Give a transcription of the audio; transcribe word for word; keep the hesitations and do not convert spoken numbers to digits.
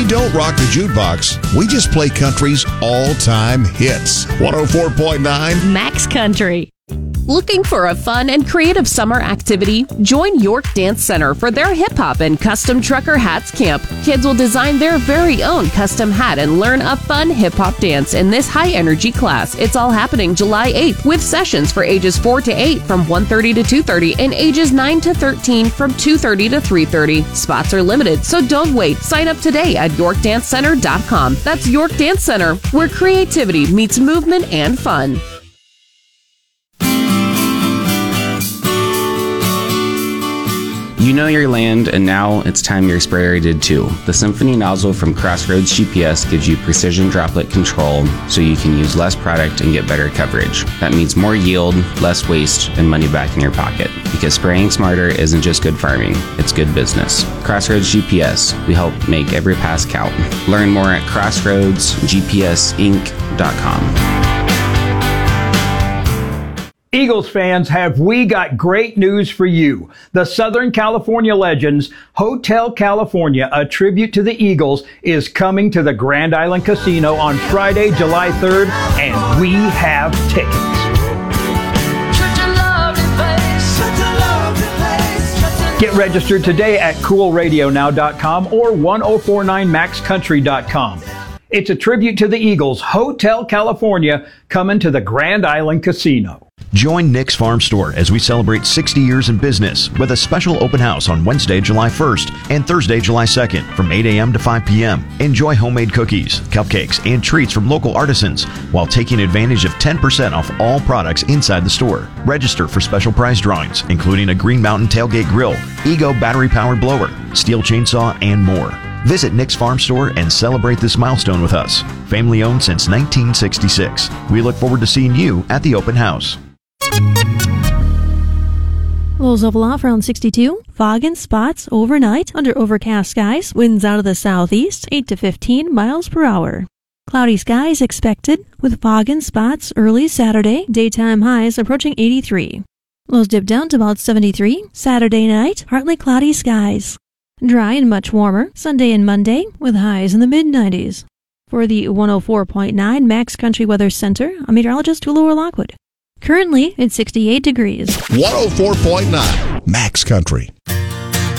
We don't rock the jukebox. We just play country's all-time hits. one oh four point nine Max Country. Looking for a fun and creative summer activity? Join York Dance Center for their hip-hop and custom trucker hats camp. Kids will design their very own custom hat and learn a fun hip-hop dance in this high-energy class. It's all happening July eighth with sessions for ages four to eight from one thirty to two thirty and ages nine to thirteen from two thirty to three thirty. Spots are limited, so don't wait. Sign up today at york dance center dot com. That's York Dance Center, where creativity meets movement and fun. You know your land, and now it's time your sprayer did too. The Symphony nozzle from Crossroads G P S gives you precision droplet control so you can use less product and get better coverage. That means more yield, less waste, and money back in your pocket. Because spraying smarter isn't just good farming, it's good business. Crossroads G P S, we help make every pass count. Learn more at crossroads g p s inc dot com. Eagles fans, have we got great news for you. The Southern California Legends Hotel California, a tribute to the Eagles, is coming to the Grand Island Casino on Friday, July third, and we have tickets. Get registered today at cool radio now dot com or one oh four nine max country dot com. It's a tribute to the Eagles, Hotel California, coming to the Grand Island Casino. Join Nick's Farm Store as we celebrate sixty years in business with a special open house on Wednesday, July first and Thursday, July second from eight a.m. to five p.m. Enjoy homemade cookies, cupcakes, and treats from local artisans while taking advantage of ten percent off all products inside the store. Register for special prize drawings, including a Green Mountain tailgate grill, Ego battery-powered blower, steel chainsaw, and more. Visit Nick's Farm Store and celebrate this milestone with us. Family owned since nineteen sixty-six. We look forward to seeing you at the open house. Lows level off around sixty-two. Fog and spots overnight under overcast skies. Winds out of the southeast, eight to fifteen miles per hour. Cloudy skies expected with fog and spots early Saturday. Daytime highs approaching eighty-three. Lows dip down to about seventy-three. Saturday night, partly cloudy skies. Dry and much warmer Sunday and Monday with highs in the mid nineties. For the one oh four point nine Max Country Weather Center, I'm meteorologist Tulora Lockwood. Currently, it's sixty-eight degrees. one oh four point nine Max Country.